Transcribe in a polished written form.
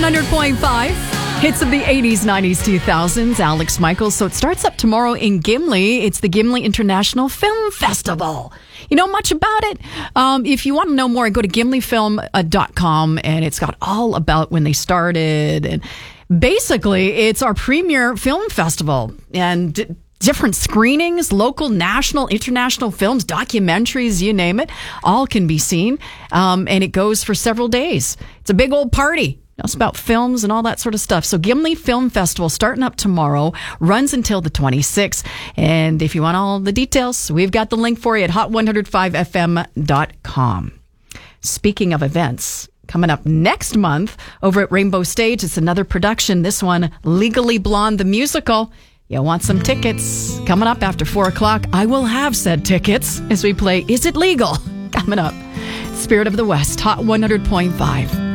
100.5. Hits of the 80s, 90s, 2000s. Alex Michaels. So it starts up tomorrow in Gimli. It's the Gimli International Film Festival. You know much about it? If you want to know more, go to gimlifilm.com, and it's got all about when they started. And basically, it's our premier film festival. And different screenings, local, national, international films, documentaries, you name it, all can be seen. And it goes for several days. It's a big old party. It's about films and all that sort of stuff. So Gimli Film Festival starting up tomorrow, runs until the 26th. And if you want all the details, we've got the link for you at hot105fm.com. Speaking of events, coming up next month over at Rainbow Stage, it's another production. This one, Legally Blonde, the musical. You want some tickets? Coming up after 4 o'clock, I will have said tickets as we play Is It Legal? Coming up. Spirit of the West, Hot 100.5.